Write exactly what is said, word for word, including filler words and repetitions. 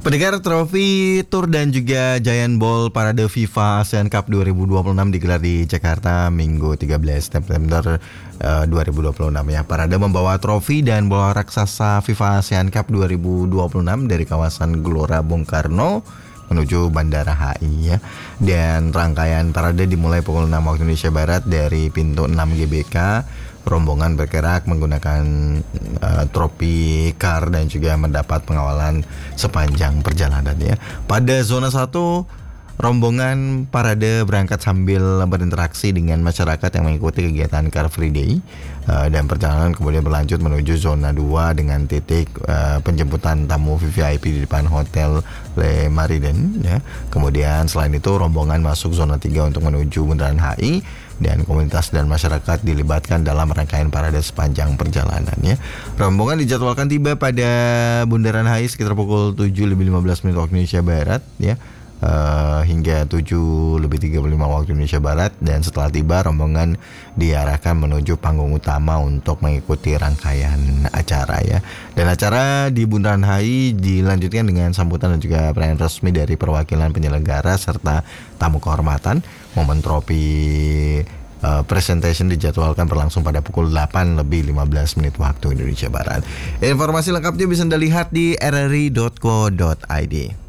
Pendengar, trofi Tour dan juga Giant Ball Parade FIFA ASEAN Cup dua ribu dua puluh enam digelar di Jakarta Minggu tiga belas September uh, dua ribu dua puluh enam ya. Parade membawa trofi dan bola raksasa FIFA ASEAN Cup dua ribu dua puluh enam dari kawasan Gelora Bung Karno menuju Bandara H I ya. Dan rangkaian parade dimulai pukul enam waktu Indonesia Barat dari pintu enam G B K. Rombongan bergerak menggunakan uh, tropi car dan juga mendapat pengawalan sepanjang perjalanan ya. Pada zona satu, rombongan parade berangkat sambil berinteraksi dengan masyarakat yang mengikuti kegiatan Car Free Day, uh, dan perjalanan kemudian berlanjut menuju zona dua dengan titik uh, penjemputan tamu V V I P di depan Hotel Le Maridin ya. Kemudian selain itu rombongan masuk zona tiga untuk menuju Bundaran H I, dan komunitas dan masyarakat dilibatkan dalam rangkaian parade sepanjang perjalanan ya. Rombongan dijadwalkan tiba pada Bundaran H I sekitar pukul tujuh lebih lima belas menit waktu Indonesia Barat ya. Uh, hingga tujuh lebih tiga puluh lima waktu Indonesia Barat, dan setelah tiba rombongan diarahkan menuju panggung utama untuk mengikuti rangkaian acara ya. Dan acara di Bundaran H I dilanjutkan dengan sambutan dan juga perayaan resmi dari perwakilan penyelenggara serta tamu kehormatan. Momen trofi uh, presentation dijadwalkan berlangsung pada pukul delapan lebih lima belas menit waktu Indonesia Barat. Informasi lengkapnya bisa Anda lihat di r r i dot co dot i d.